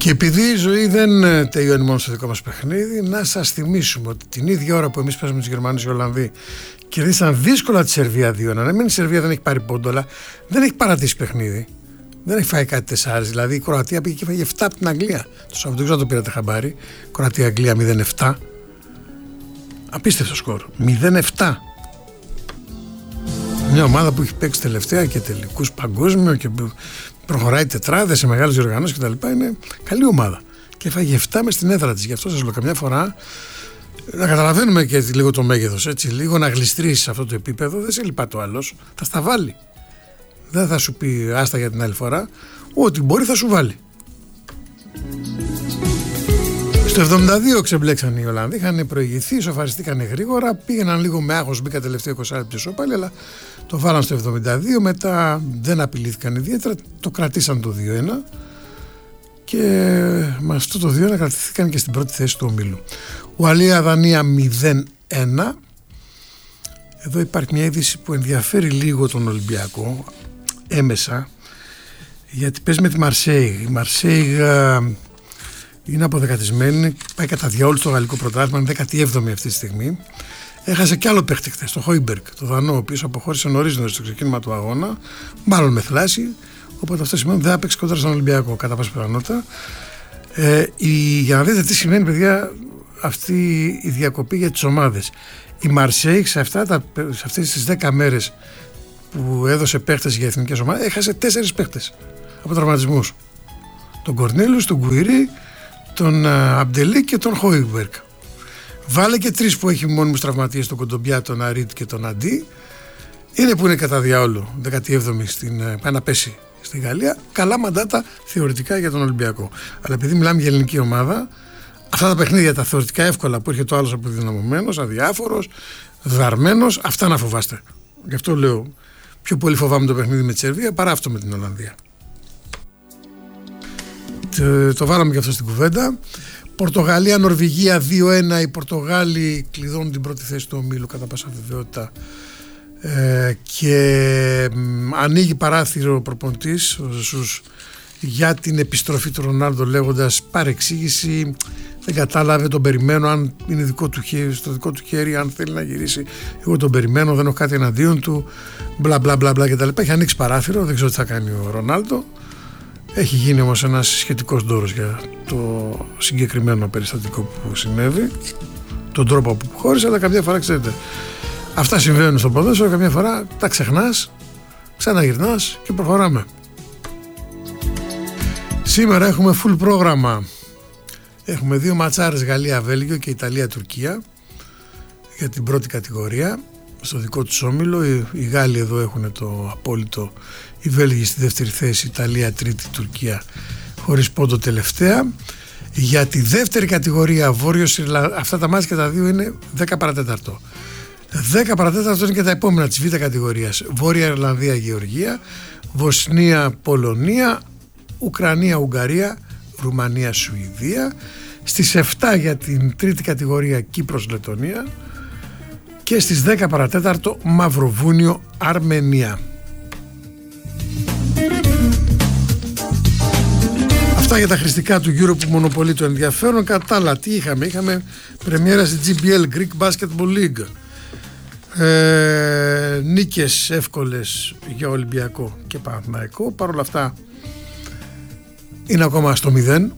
Και επειδή η ζωή δεν τελειώνει μόνο στο δικό μας παιχνίδι, να σας θυμίσουμε ότι την ίδια ώρα που εμείς παίζουμε τους Γερμανούς και οι Ολλανδοί κερδίσαν δύσκολα τη Σερβία 2-1. Να μην η Σερβία δεν έχει πάρει πόντο, αλλά δεν έχει παρατήσει παιχνίδι. Δεν έχει φάει κάτι τεσσάρες. Δηλαδή η Κροατία πήγε και φάγε 7 από την Αγγλία. Το Σαββατοκύριακο δεν το πήρατε χαμπάρι. Κροατία-Αγγλία 0-7. Απίστευτο σκορ. 0-7. Μια ομάδα που έχει παίξει τελευταία και τελικούς παγκόσμιο και προχωράει τετράδες σε μεγάλες διοργανώσεις κτλ. Είναι καλή ομάδα. Και έφαγε 7 μες στην έδρα της. Γι' αυτό σας λέω καμιά φορά να καταλαβαίνουμε και λίγο το μέγεθος. Έτσι, λίγο να γλιστρήσεις σε αυτό το επίπεδο. Δεν σε λυπά το άλλος. Θα στα βάλει. Δεν θα σου πει άστα για την άλλη φορά. Ό,τι μπορεί θα σου βάλει. Στο 72 ξεμπλέξαν οι Ολλανδοί, είχαν προηγηθεί, σοφαριστήκαν γρήγορα, πήγαιναν λίγο με άγχος, μπήκα τελευταίο 20 λεπτό σοπάλι, αλλά το βάλαν στο 72, μετά δεν απειλήθηκαν ιδιαίτερα, το κρατήσαν το 2-1 και με αυτό το 2-1 κρατήθηκαν και στην πρώτη θέση του ομίλου. Ουαλία-Δανία 0-1. Εδώ υπάρχει μια είδηση που ενδιαφέρει λίγο τον Ολυμπιακό, έμεσα, γιατί παίζει με τη Μαρσέιγ. Η Μαρσέιγ είναι αποδεκατισμένη, πάει κατά διαόλου στο γαλλικό πρωτάθλημα, είναι 17η αυτή τη στιγμή. Έχασε κι άλλο παίχτη χθες, το Χόιμπεργκ, το Δανό, ο οποίος αποχώρησε νωρίς στο ξεκίνημα του αγώνα, μάλλον με θλάση. Οπότε αυτό σημαίνει ότι δεν θα παίξει κοντά στον Ολυμπιακό, κατά πάσα πιθανότητα. Για να δείτε τι σημαίνει, παιδιά, αυτή η διακοπή για τις ομάδες. Η Μαρσέιγ σε αυτές τις 10 μέρες που έδωσε παίχτες για εθνικές ομάδες, έχασε 4 παίχτες από τραυματισμούς. Τον Κορνέλους, τον Γκουιρί, τον Αμπτελή και τον Χόιμπεργκ. Βάλε και 3 που έχει μόνιμους τραυματίες, τον Κοντομπιά, τον Αρίτ και τον Αντί. Είναι που είναι κατά διάολο 17η πάει να πέσει στη Γαλλία. Καλά μαντάτα θεωρητικά για τον Ολυμπιακό. Αλλά επειδή μιλάμε για ελληνική ομάδα, αυτά τα παιχνίδια τα θεωρητικά εύκολα που έρχεται ο άλλος αποδυναμωμένος, αδιάφορος, δαρμένος, αυτά να φοβάστε. Γι' αυτό λέω πιο πολύ φοβάμαι το παιχνίδι με τη Σερβία παρά αυτό με την Ολλανδία. Το βάλαμε και αυτό στην κουβέντα. Πορτογαλία-Νορβηγία 2-1. Οι Πορτογάλοι κλειδώνουν την πρώτη θέση του ομίλου κατά πάσα βεβαιότητα. Και ανοίγει παράθυρο ο προπονητής για την επιστροφή του Ρονάλντο, λέγοντας παρεξήγηση, δεν κατάλαβε, τον περιμένω, αν είναι στο δικό του χέρι, αν θέλει να γυρίσει, εγώ τον περιμένω, δεν έχω κάτι εναντίον του, μπλα μπλα μπλα μπλα κτλ. Έχει ανοίξει παράθυρο, δεν ξέρω τι θα κάνει ο Ρονάλντο. Έχει γίνει όμως ένας σχετικός ντόρος για το συγκεκριμένο περιστατικό που συνέβη, τον τρόπο που χώρισε, αλλά καμιά φορά, ξέρετε, αυτά συμβαίνουν στο ποδόσφαιρο, καμιά φορά τα ξεχνάς, ξαναγυρνάς και προχωράμε. Σήμερα έχουμε full πρόγραμμα. Έχουμε 2 ματσάρες, Γαλλία-Βέλγιο και Ιταλία-Τουρκία για την πρώτη κατηγορία στο δικό τους όμιλο. Οι Γάλλοι εδώ έχουν το απόλυτο, οι Βέλγοι στη δεύτερη θέση, Ιταλία τρίτη, Τουρκία χωρίς πόντο τελευταία. Για τη δεύτερη κατηγορία, Βόρειος Ιρλανδία, αυτά τα μάτια και τα δύο είναι 10 παρατέταρτο. 10 παρατέταρτο είναι και τα επόμενα της Β' κατηγορίας. Βόρεια Ιρλανδία, Γεωργία, Βοσνία, Πολωνία, Ουκρανία, Ουγγαρία, Ρουμανία, Σουηδία. Στις 7 για την τρίτη κατηγορία, Κύπρος, Λετωνία. Και στις 10 παρατέταρτο, Μαυροβούνιο, Αρμενία. Αυτά για τα χρηστικά του Euro που μονοπολεί το ενδιαφέρον. Κατά άλλα, τι είχαμε? Είχαμε πρεμιέρα στη GBL, Greek Basketball League. Νίκες εύκολες για Ολυμπιακό και Παναθηναϊκό. Παρ' όλα αυτά είναι ακόμα στο 0.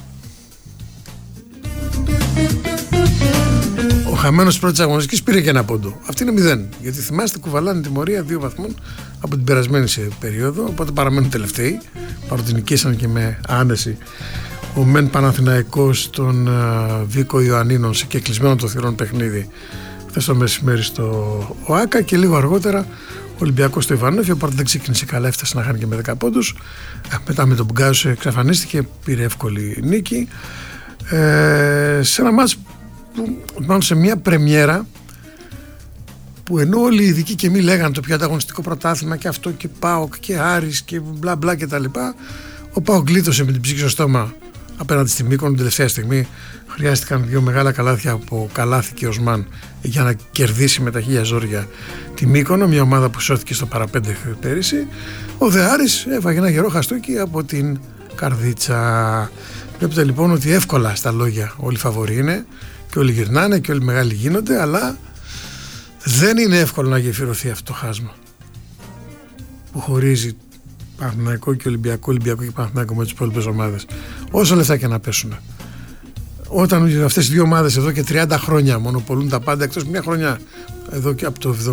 Ο χαμένος πρώτης αγωνιστικής πήρε και ένα πόντο. Αυτή είναι 0. Γιατί θυμάστε, κουβαλάνε τιμωρία 2 βαθμών από την περασμένη περίοδο. Οπότε παραμένουν τελευταίοι. Παρότι νικήσαν και με άνεση ο Μεν Παναθηναϊκός των Βίκο Ιωαννίνων σε κεκλεισμένο το θυρών παιχνίδι χθες το μεσημέρι στο ΟΑΚΑ, και λίγο αργότερα ο Ολυμπιακός στο Ιβανόφι. Οπότε δεν ξεκίνησε καλά, έφτασε να χάνει και με 10 πόντους. Μετά με τον Μπουγκάζο εξαφανίστηκε, πήρε εύκολη νίκη. Σε ένα μάτς μάλλον σε μια πρεμιέρα που ενώ όλοι οι ειδικοί και μη λέγανε το πιο ανταγωνιστικό πρωτάθλημα και αυτό και ΠΑΟΚ και Άρης και μπλα μπλα και τα λοιπά, ο ΠΑΟΚ γλίτωσε με την ψυχή στο στόμα απέναντι στη Μύκονο. Την τελευταία στιγμή χρειάστηκαν 2 μεγάλα καλάθια από Καλάθη και Οσμάν για να κερδίσει με τα χίλια ζόρια τη Μύκονο, μια ομάδα που σώθηκε στο παραπέντε πέρυσι. Ο Δε Άρης έφαγε ένα γερό χαστούκι από την Καρδίτσα. Βλέπετε λοιπόν ότι εύκολα στα λόγια όλοι φαβοροί είναι και όλοι γυρνάνε και όλοι μεγάλοι γίνονται, αλλά δεν είναι εύκολο να γεφυρωθεί αυτό το χάσμα που χωρίζει Παναθηναϊκό και Ολυμπιακό, Ολυμπιακό και Παναθηναϊκό με τις υπόλοιπες ομάδες. Όσο λεφτά και να πέσουν. Όταν αυτές οι δύο ομάδες εδώ και 30 χρόνια μονοπολούν τα πάντα, εκτός μια χρονιά εδώ και από το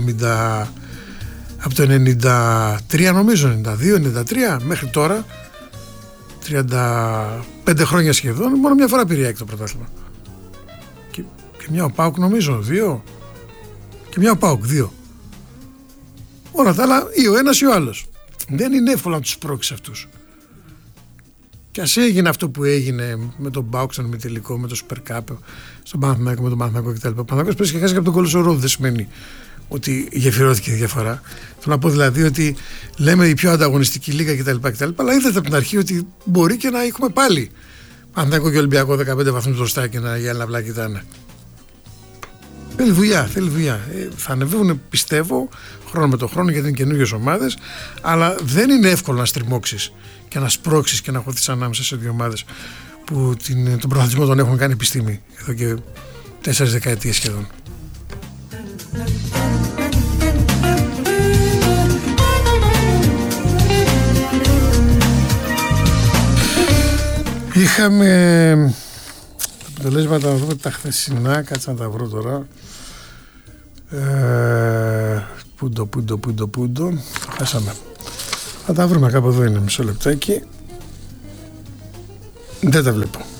93 νομίζω, 92-93 μέχρι τώρα, 35 χρόνια σχεδόν, μόνο μια φορά πήρε το πρωτάθλημα. Και μια ο ΠΑΟΚ νομίζω, 2. Και μια ο ΠΑΟΚ, 2. Όλα τα άλλα ή ο ένας ή ο άλλος. Δεν είναι εύκολο να τους πρόξεις αυτούς. Και ας έγινε αυτό που έγινε με τον ΠΑΟΚ στον ημιτελικό, με το Super Cup, στον Παναθηναϊκό, με τον Παναθηναϊκό κτλ. Ο Παναθηναϊκός πέρασε και χάσει και από τον Κολοσσορό, δεν σημαίνει ότι γεφυρώθηκε η διαφορά. Θέλω να πω δηλαδή ότι λέμε η πιο ανταγωνιστική λίγα κτλ. Αλλά είδατε από την αρχή ότι μπορεί και να έχουμε πάλι Παναθηναϊκό και Ολυμπιακό 15 βαθμούς μπροστά και να γυάλινα αυλά κοιτάνε. Θέλει δουλειά. Θα ανεβαίνουν, πιστεύω, χρόνο με το χρόνο, γιατί είναι καινούργιες ομάδες, αλλά δεν είναι εύκολο να στριμώξεις και να σπρώξεις και να χωθείς ανάμεσα σε δύο ομάδες που τον πρωταθλητισμό τον έχουν κάνει επιστήμη εδώ και 4 δεκαετίες σχεδόν. Είχαμε τα αποτελέσματα, να δούμε τα χθεσινά, κάτσε να τα βρω τώρα. Πούντο, χάσαμε. Θα τα βρούμε, κάπου εδώ είναι, μισό λεπτάκι. Δεν τα βλέπω.